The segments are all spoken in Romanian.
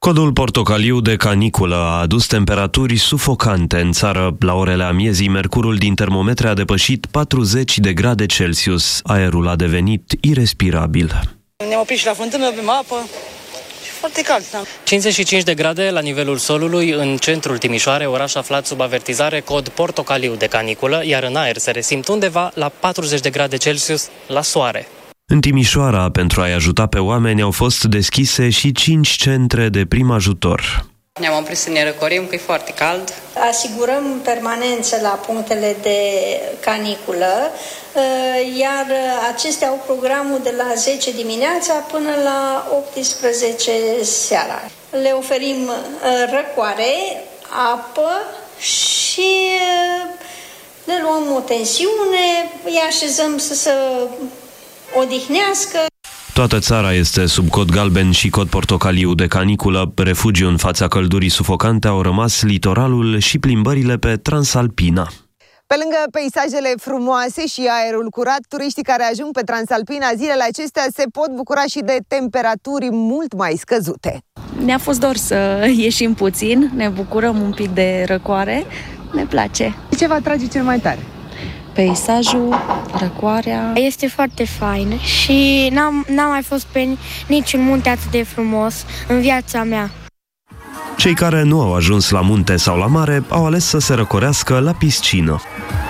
Codul portocaliu de caniculă a adus temperaturi sufocante în țară. La orele amiezii, mercurul din termometre a depășit 40 de grade Celsius. Aerul a devenit irespirabil. Ne-am oprit și la fântână, bem apă și foarte cald. 55 de grade la nivelul solului în centrul Timișoarei, oraș aflat sub avertizare cod portocaliu de caniculă, iar în aer se resimt undeva la 40 de grade Celsius la soare. În Timișoara, pentru a-i ajuta pe oameni, au fost deschise și 5 centre de prim ajutor. Ne-am oprit să ne răcorim, că e foarte cald. Asigurăm permanență la punctele de caniculă, iar acestea au programul de la 10 dimineața până la 18 seara. Le oferim răcoare, apă și le luăm o tensiune, îi așezăm să se odihnească. Toată țara este sub cod galben și cod portocaliu de caniculă. Refugiu în fața căldurii sufocante au rămas litoralul și plimbările pe Transalpina. Pe lângă peisajele frumoase și aerul curat, turiștii care ajung pe Transalpina zilele acestea se pot bucura și de temperaturi mult mai scăzute. Ne-a fost dor să ieșim puțin, ne bucurăm un pic de răcoare, ne place. Ce vă atrage cel mai tare? Peisajul, răcoarea. Este foarte fain și n-am mai fost pe niciun munte atât de frumos în viața mea. Cei care nu au ajuns la munte sau la mare au ales să se răcorească la piscină.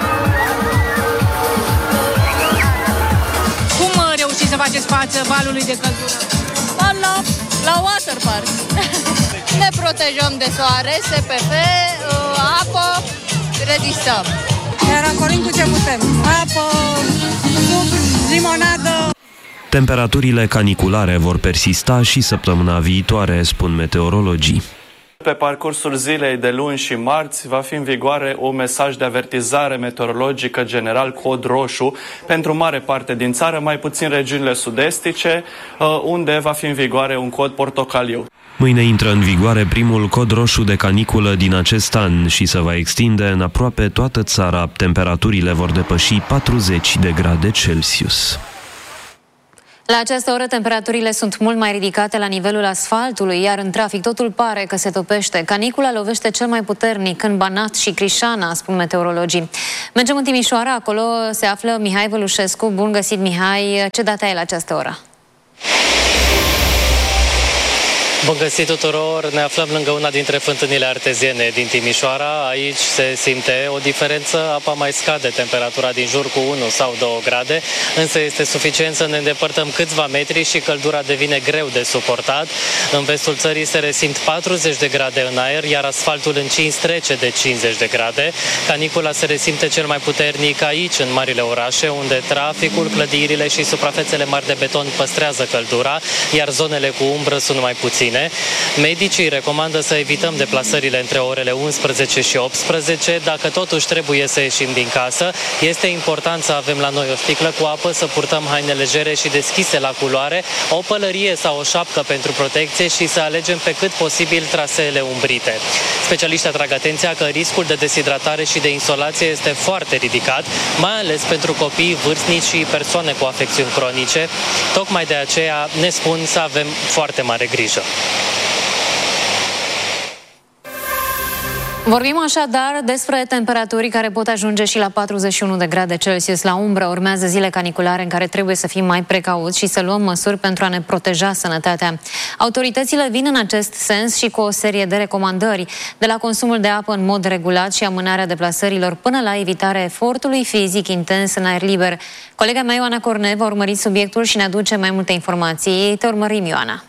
Cum reușiți să faceți față valului de căldură? La waterpark. Ne protejăm de soare, SPF, apă, rezistăm. Ne răcorim cu ce putem. Apă, suc, limonadă. Temperaturile caniculare vor persista și săptămâna viitoare, spun meteorologii. Pe parcursul zilei de luni și marți va fi în vigoare un mesaj de avertizare meteorologică general, cod roșu, pentru mare parte din țară, mai puțin regiunile sud-estice, unde va fi în vigoare un cod portocaliu. Mâine intră în vigoare primul cod roșu de caniculă din acest an și se va extinde în aproape toată țara. Temperaturile vor depăși 40 de grade Celsius. La această oră, temperaturile sunt mult mai ridicate la nivelul asfaltului, iar în trafic totul pare că se topește. Canicula lovește cel mai puternic în Banat și Crișana, spun meteorologii. Mergem în Timișoara, acolo se află Mihai Vălușescu. Bun găsit, Mihai! Ce dată ai la această oră? Bun găsit tuturor! Ne aflăm lângă una dintre fântânile arteziene din Timișoara. Aici se simte o diferență, apa mai scade temperatura din jur cu 1 sau 2 grade, însă este suficient să ne îndepărtăm câțiva metri și căldura devine greu de suportat. În vestul țării se resimt 40 de grade în aer, iar asfaltul încins trece de 50 de grade. Canicula se resimte cel mai puternic aici, în marile orașe, unde traficul, clădirile și suprafețele mari de beton păstrează căldura, iar zonele cu umbră sunt mai puține. Medicii recomandă să evităm deplasările între orele 11 și 18. Dacă totuși trebuie să ieșim din casă, este important să avem la noi o sticlă cu apă, să purtăm haine legere și deschise la culoare, o pălărie sau o șapcă pentru protecție și să alegem pe cât posibil traseele umbrite. Specialiștii atrag atenția că riscul de deshidratare și de insolație este foarte ridicat, mai ales pentru copii, vârstnici și persoane cu afecțiuni cronice. Tocmai de aceea ne spun să avem foarte mare grijă. Vorbim așadar despre temperaturi care pot ajunge și la 41 de grade Celsius la umbră. Urmează zile caniculare în care trebuie să fim mai precauți și să luăm măsuri pentru a ne proteja sănătatea. Autoritățile vin în acest sens și cu o serie de recomandări, de la consumul de apă în mod regulat și amânarea deplasărilor până la evitarea efortului fizic intens în aer liber. Colega mea, Ioana Corne, va urmări subiectul și ne aduce mai multe informații. Te urmărim, Ioana.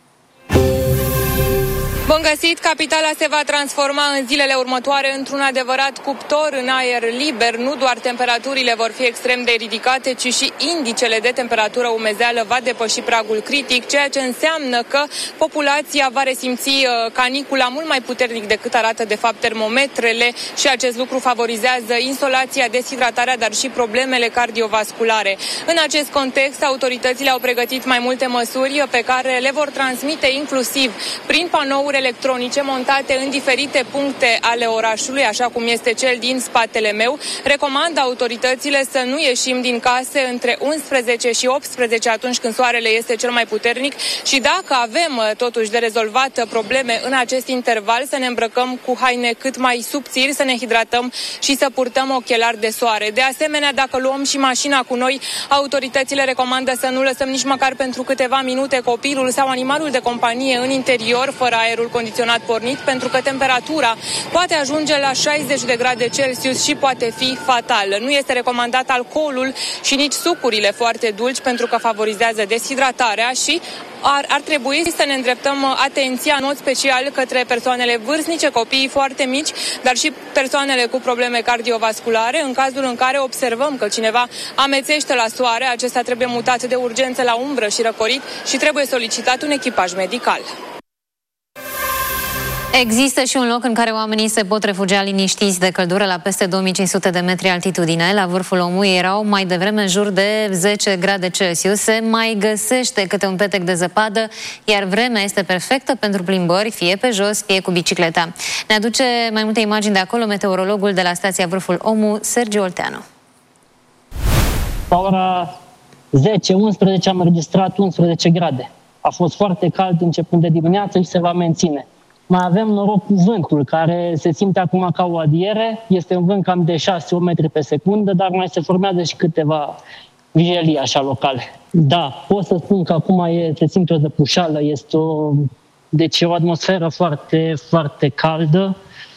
Bun găsit! Capitala se va transforma în zilele următoare într-un adevărat cuptor în aer liber. Nu doar temperaturile vor fi extrem de ridicate, ci și indicele de temperatură umezeală va depăși pragul critic, ceea ce înseamnă că populația va resimți canicula mult mai puternic decât arată de fapt termometrele și acest lucru favorizează insolația, deshidratarea, dar și problemele cardiovasculare. În acest context, autoritățile au pregătit mai multe măsuri pe care le vor transmite inclusiv prin panouri electronice montate în diferite puncte ale orașului, așa cum este cel din spatele meu. Recomand autoritățile să nu ieșim din case între 11 și 18 atunci când soarele este cel mai puternic și dacă avem totuși de rezolvat probleme în acest interval, să ne îmbrăcăm cu haine cât mai subțiri, să ne hidratăm și să purtăm ochelari de soare. De asemenea, dacă luăm și mașina cu noi, autoritățile recomandă să nu lăsăm nici măcar pentru câteva minute copilul sau animalul de companie în interior, fără aerul condiționat pornit, pentru că temperatura poate ajunge la 60 de grade Celsius și poate fi fatală. Nu este recomandat alcoolul și nici sucurile foarte dulci, pentru că favorizează deshidratarea și ar trebui să ne îndreptăm atenția în mod special către persoanele vârstnice, copiii foarte mici, dar și persoanele cu probleme cardiovasculare. În cazul în care observăm că cineva amețește la soare, acesta trebuie mutat de urgență la umbră și răcorit și trebuie solicitat un echipaj medical. Există și un loc în care oamenii se pot refugia liniștiți de căldură la peste 2500 de metri altitudine. La vârful omului erau mai devreme în jur de 10 grade Celsius. Se mai găsește câte un petec de zăpadă, iar vremea este perfectă pentru plimbări, fie pe jos, fie cu bicicleta. Ne aduce mai multe imagini de acolo meteorologul de la stația Vârful Omu, Sergiu Olteanu. La ora 10-11 am înregistrat 11 grade. A fost foarte cald începând de dimineață și se va menține. Mai avem noroc cu vântul, care se simte acum ca o adiere. Este un vânt cam de 6-8 metri pe secundă, dar mai se formează și câteva vijelii așa locale. Da, pot să spun că acum se simte o zăpușală, este o atmosferă foarte, foarte caldă.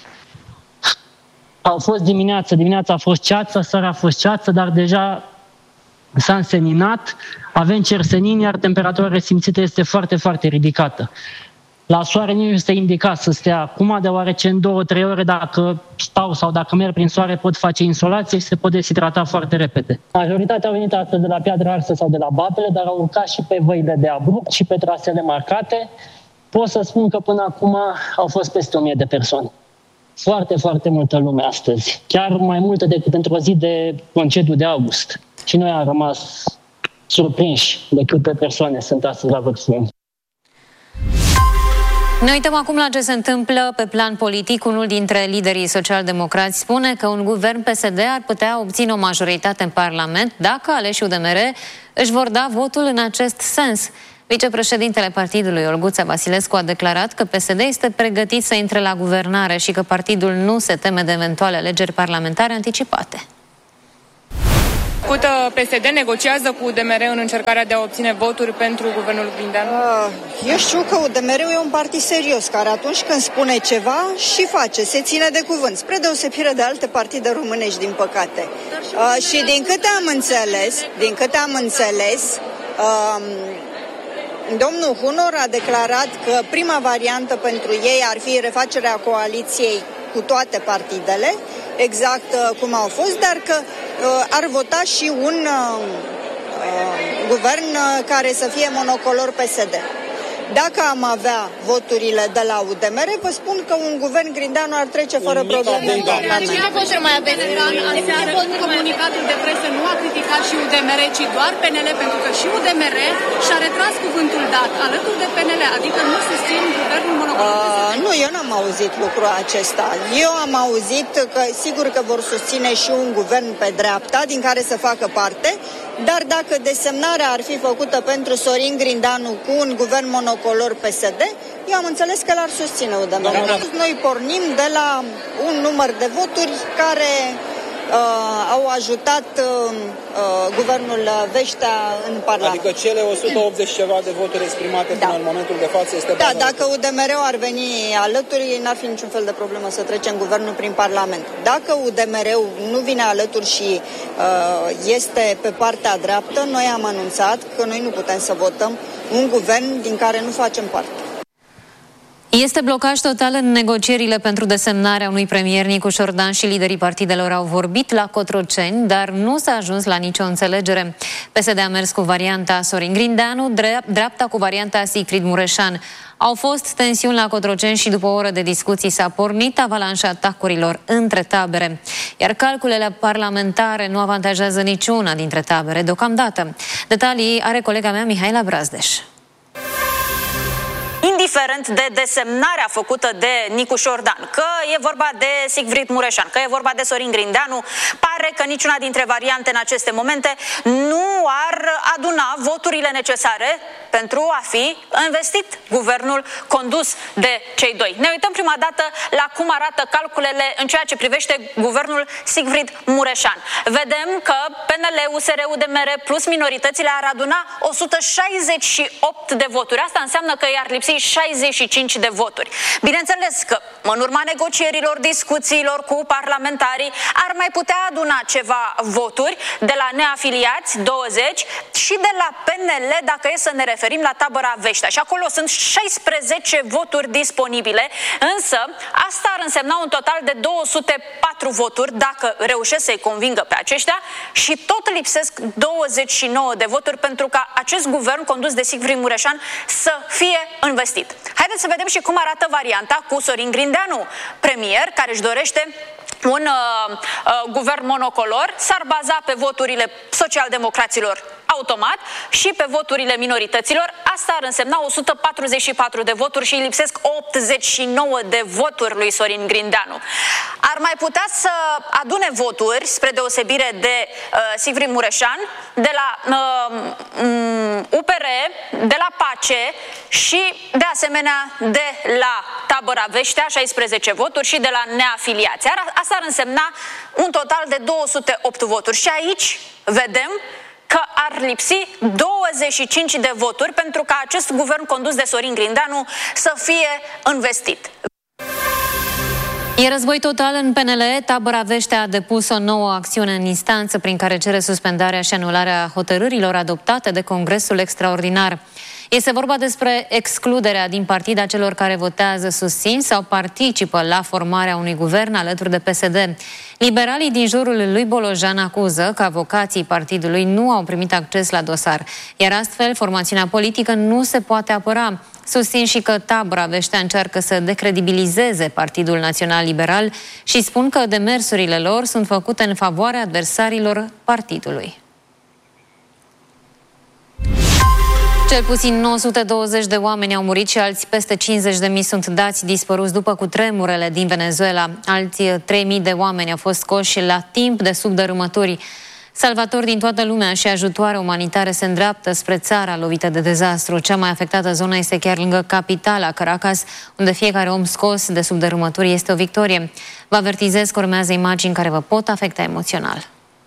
A fost dimineața a fost ceață, seara a fost ceață, dar deja s-a înseninat, avem cersenini, iar temperatura resimțită este foarte, foarte ridicată. La soare nici nu se indica să stea acum, deoarece în 2-3 ore dacă stau sau dacă merg prin soare pot face insolație și se pot deshidrata foarte repede. Majoritatea au venit astăzi de la Piatra Arsă sau de la Babele, dar au urcat și pe văile de abrupt și pe trasele marcate. Pot să spun că până acum au fost peste 1000 de persoane. Foarte, foarte multă lume astăzi. Chiar mai multă decât într-o zi de concediu de august. Și noi am rămas surprinși de câte persoane sunt astăzi la Vârful. Ne uităm acum la ce se întâmplă pe plan politic. Unul dintre liderii social-democrați spune că un guvern PSD ar putea obține o majoritate în Parlament dacă aleșii UDMR își vor da votul în acest sens. Vicepreședintele partidului, Olguța Vasilescu, a declarat că PSD este pregătit să intre la guvernare și că partidul nu se teme de eventuale alegeri parlamentare anticipate. PSD negociază cu UDMR în încercarea de a obține voturi pentru guvernul Grindeanu? Eu știu că UDMR-ul e un partid serios, care atunci când spune ceva și face, se ține de cuvânt, spre deosebire de alte partide românești, din păcate. Și din câte am înțeles, domnul Hunor a declarat că prima variantă pentru ei ar fi refacerea coaliției cu toate partidele, exact cum au fost, dar că ar vota și un guvern care să fie monocolor PSD. Dacă am avea voturile de la UDMR, vă spun că un guvern Grindeanu ar trece fără probleme în Parlament. Comunicatul de presă nu a criticat și UDMR, ci doar PNL, pentru că și UDMR și-a retras cuvântul dat alături de PNL, adică nu susțin guvernul monocolor. Nu, eu n-am auzit lucrul acesta. Eu am auzit că sigur că vor susține și un guvern pe dreapta, din care să facă parte, dar dacă desemnarea ar fi făcută pentru Sorin Grindeanu cu un guvern monocolor PSD, eu am înțeles că l-ar susține UDMR. Noi pornim de la un număr de voturi care au ajutat guvernul Veștea în Parlament. Adică cele 180 ceva de voturi exprimate până în momentul de față este... Da, dacă UDMR-ul ar veni alături, n-ar fi niciun fel de problemă să trecem guvernul prin Parlament. Dacă UDMR-ul nu vine alături și este pe partea dreaptă, noi am anunțat că noi nu putem să votăm un guvern din care nu facem parte. Este blocaj total în negocierile pentru desemnarea unui premier. Nicu Șordan și liderii partidelor au vorbit la Cotroceni, dar nu s-a ajuns la nicio înțelegere. PSD a mers cu varianta Sorin Grindeanu, dreapta cu varianta Sigfrid Mureșan. Au fost tensiuni la Cotroceni și după o oră de discuții s-a pornit avalanșa atacurilor între tabere. Iar calculele parlamentare nu avantajează niciuna dintre tabere deocamdată. Detalii are colega mea Mihaela Brazdeș. Indiferent indiferent de desemnarea făcută de Nicu Șordan, că e vorba de Sigfrid Mureșan, că e vorba de Sorin Grindeanu, pare că niciuna dintre variante în aceste momente nu ar aduna voturile necesare pentru a fi investit guvernul condus de cei doi. Ne uităm prima dată la cum arată calculele în ceea ce privește guvernul Sigfrid Mureșan. Vedem că PNL, USR, UDMR plus minoritățile ar aduna 168 de voturi. Asta înseamnă că i-ar lipsi 65 de voturi. Bineînțeles că în urma negocierilor, discuțiilor cu parlamentarii ar mai putea aduna ceva voturi de la neafiliați, 20, și de la PNL, dacă e să ne referim la tabăra Veștea. Și acolo sunt 16 voturi disponibile, însă asta ar însemna un total de 204 voturi dacă reușesc să-i convingă pe aceștia și tot lipsesc 29 de voturi pentru ca acest guvern condus de Sigfrid Mureșan să fie investit. Haideți să vedem și cum arată varianta cu Sorin Grindeanu, premier, care își dorește un guvern monocolor, s-ar baza pe voturile socialdemocraților automat și pe voturile minorităților. Asta ar însemna 144 de voturi și îi lipsesc 89 de voturi lui Sorin Grindeanu. Ar mai putea să adune voturi, spre deosebire de Sigfrid Mureșan, de la UPR, de la PACE și de asemenea de la tabăra Veștea, 16 voturi, și de la neafiliați. Asta ar însemna un total de 208 voturi. Și aici vedem că ar lipsi 25 de voturi pentru ca acest guvern condus de Sorin Grindeanu să fie investit. E război total în PNL. Tabăra Veștea a depus o nouă acțiune în instanță prin care cere suspendarea și anularea hotărârilor adoptate de Congresul Extraordinar. Este vorba despre excluderea din partid a celor care votează, susțin sau participă la formarea unui guvern alături de PSD. Liberalii din jurul lui Bolojan acuză că avocații partidului nu au primit acces la dosar, iar astfel formațiunea politică nu se poate apăra. Susțin și că tabăra Veștea încearcă să decredibilizeze Partidul Național Liberal și spun că demersurile lor sunt făcute în favoarea adversarilor partidului. Cel puțin 920 de oameni au murit și alți peste 50.000 sunt dați dispăruți după cutremurele din Venezuela. Alți 3.000 de oameni au fost scoși la timp de sub dărâmături. Salvatori din toată lumea și ajutoare umanitare se îndreaptă spre țara lovită de dezastru. Cea mai afectată zonă este chiar lângă capitala, Caracas, unde fiecare om scos de sub dărâmături este o victorie. Vă avertizez că urmează imagini care vă pot afecta emoțional.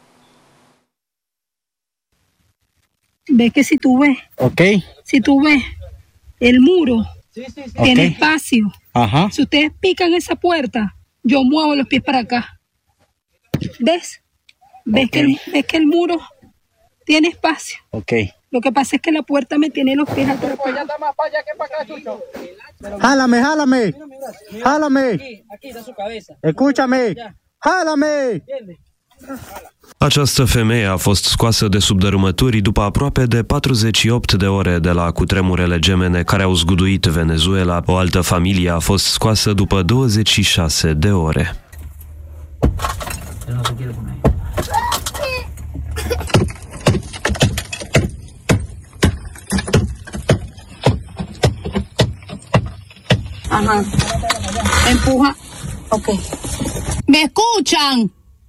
Ve que si tú ves, okay, si tú ves el muro, tiene espacio. Ajá. Si ustedes pican esa puerta, yo muevo los pies para acá. ¿Ves? ¿Ves que el muro tiene espacio? Okay. Lo que pasa es que la puerta me tiene los pies atrapados. Jálame, jálame. Jálame. Aquí está su cabeza. Escúchame. Jálame. Această femeie a fost scoasă de sub dărâmături după aproape de 48 de ore de la cutremurele gemene care au zguduit Venezuela. O altă familie a fost scoasă după 26 de ore. Ajá. Empuja. Ok. ¿Me escuchan?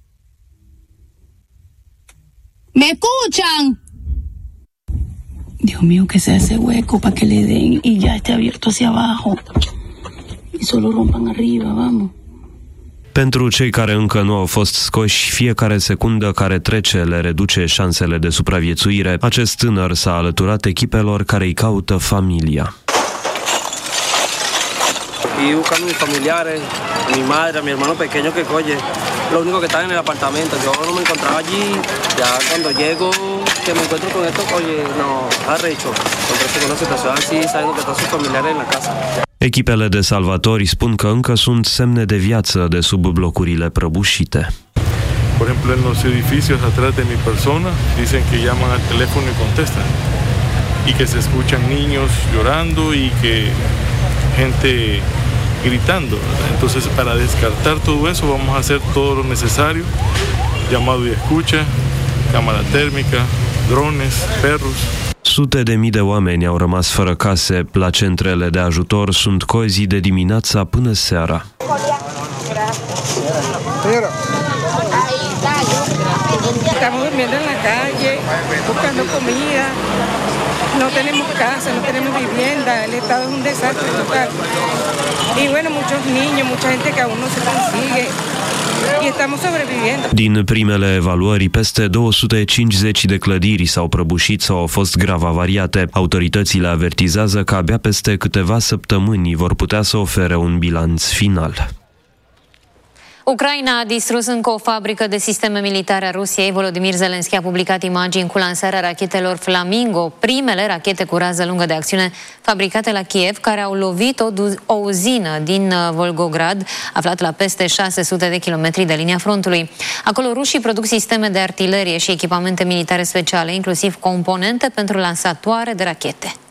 ¿Me escuchan? Dios mío, que sea ese hueco para que le den y ya esté abierto hacia abajo. Y solo rompan arriba, vamos. Pentru cei care încă nu au fost scoși, fiecare secundă care trece le reduce șansele de supraviețuire. Acest tânăr s-a alăturat echipelor care îi caută familia. Y buscando a mis familiares, a mi madre, a mi hermano pequeño que coye, lo único que están en el apartamento. Yo no me encontraba allí, ya cuando llego, que me encuentro con esto, oye, no, arrecho, encontrarse con una situación así, sabiendo que todos sus familiares en la casa. Echipele de salvatori spun că încă sunt semne de viață de sub blocurile prăbușite. Por ejemplo, en los edificios atrás de mi persona dicen que llaman al teléfono y contestan y que se escuchan niños llorando y que gente gritando. Entonces, para descartar todo eso, vamos a hacer todo lo necesario, llamado y escucha, cámara térmica, drones, perros. Sute de mii de oameni au rămas fără case. La centrele de ajutor sunt cozi de dimineața până seara. Estamos durmiendo en la calle, buscando comida. No tenemos casa, no tenemos vivienda. El estado es un desastre total. Y bueno, muchos niños, mucha gente que aún no se consigue. Y estamos sobreviviendo. Din primele evaluări, peste 250 de clădiri s-au prăbușit sau au fost grav avariate. Autoritățile avertizează că abia peste câteva săptămâni vor putea să ofere un bilanț final. Ucraina a distrus încă o fabrică de sisteme militare a Rusiei. Volodymyr Zelensky a publicat imagini cu lansarea rachetelor Flamingo, primele rachete cu rază lungă de acțiune fabricate la Kiev, care au lovit o uzină din Volgograd, aflat la peste 600 de kilometri de linia frontului. Acolo rușii produc sisteme de artilerie și echipamente militare speciale, inclusiv componente pentru lansatoare de rachete.